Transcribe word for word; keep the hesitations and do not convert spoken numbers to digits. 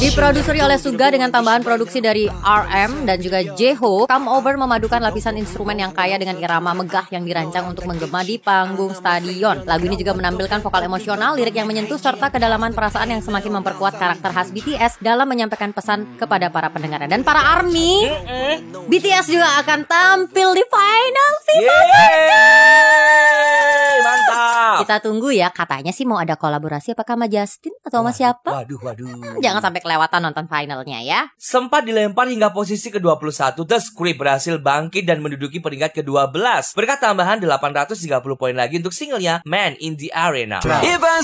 Diproduseri oleh Suga dengan tambahan produksi dari R M dan juga Jeho, Come Over memadukan lapisan instrumen yang kaya dengan irama megah yang dirancang untuk menggema di panggung stadion. Lagu ini juga menampilkan vokal emosional, lirik yang menyentuh, serta kedalaman perasaan yang semakin memperkuat karakter khas B T S dalam menyampaikan pesan kepada para pendengarnya. Dan para ARMY, B T S juga akan tampil di final FIFA Mantap. Kita tunggu ya, katanya sih mau ada kolaborasi apakah sama Justin atau sama siapa? Waduh, waduh. Jangan sampai kelewatan nonton finalnya ya. Sempat dilempar hingga posisi ke dua puluh satu, The Script berhasil bangkit dan menduduki peringkat ke dua belas berkat tambahan delapan ratus tiga puluh poin lagi untuk singlenya Man in the Arena. If I